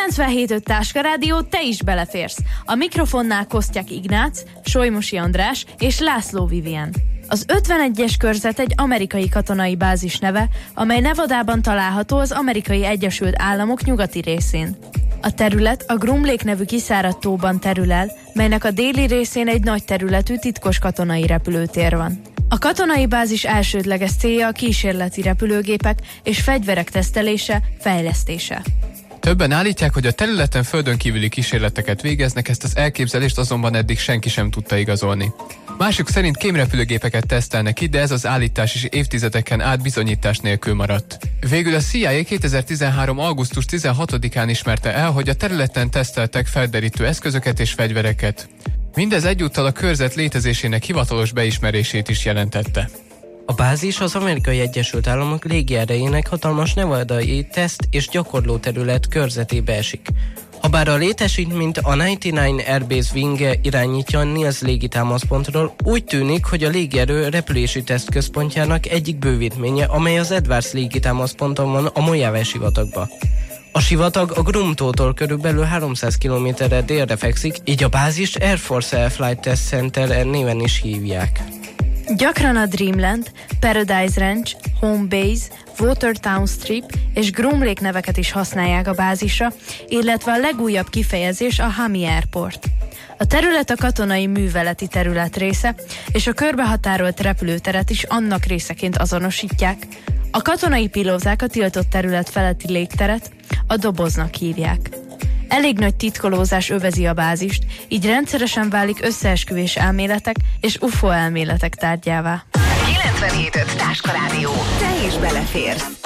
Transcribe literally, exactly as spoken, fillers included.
kilencvenhét öt Táska Rádió, te is beleférsz. A mikrofonnál Kosztyak Ignác, Solymosi András és László Vivien. Az ötvenegyes körzet egy amerikai katonai bázis neve, amely Nevadában található az Amerikai Egyesült Államok nyugati részén. A terület a Groom Lake nevű kiszáradt tóban terül el, melynek a déli részén egy nagy területű titkos katonai repülőtér van. A katonai bázis elsődleges célja a kísérleti repülőgépek és fegyverek tesztelése, fejlesztése. Többen állítják, hogy a területen földön kívüli kísérleteket végeznek, ezt az elképzelést azonban eddig senki sem tudta igazolni. Mások szerint kémrepülőgépeket tesztelnek itt, de ez az állítás is évtizedeken át bizonyítás nélkül maradt. Végül a C I A kétezer-tizenhárom. augusztus tizenhatodikán ismerte el, hogy a területen teszteltek felderítő eszközöket és fegyvereket. Mindez egyúttal a körzet létezésének hivatalos beismerését is jelentette. A bázis az Amerikai Egyesült Államok légierejének hatalmas nevadai teszt- és gyakorló terület körzetébe esik. Habár a létesítményt a kilencvenkilenc Airbase Wing irányítja a Niels légitámaszpontról, úgy tűnik, hogy a légierő repülési tesztközpontjának egyik bővítménye, amely az Edwards légitámaszponton van a Mojave sivatagban. A sivatag a Groom-tótól körülbelül háromszáz kilométerre délre fekszik, így a bázist Air Force Air Flight Test Center néven is hívják. Gyakran a Dreamland, Paradise Ranch, Home Base, Watertown Strip és Groom Lake neveket is használják a bázisra, illetve a legújabb kifejezés a Hami Airport. A terület a katonai műveleti terület része, és a körbehatárolt repülőteret is annak részeként azonosítják. A katonai pilóták a tiltott terület feletti légteret a doboznak hívják. Elég nagy titkolózás övezi a bázist, így rendszeresen válik összeesküvés elméletek és U F O elméletek tárgyává. kilencvenhét öt Táska Rádió, te is beleférsz.